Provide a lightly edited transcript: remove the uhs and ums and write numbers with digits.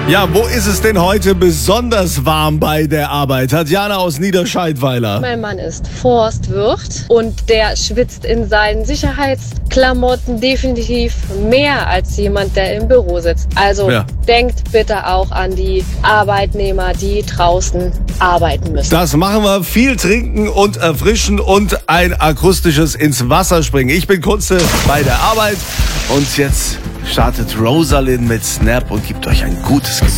Ja, wo ist es denn heute besonders warm bei der Arbeit? Tatjana aus Niederscheidweiler. Mein Mann ist Forstwirt und der schwitzt in seinen Sicherheitsklamotten definitiv mehr als jemand, der im Büro sitzt. Also denkt bitte auch an die Arbeitnehmer, die draußen arbeiten müssen. Das machen wir. Viel trinken und erfrischen und ein akustisches ins Wasser springen. Ich bin Kunze bei der Arbeit und jetzt startet Rosalind mit Snap und gibt euch ein gutes Gefühl.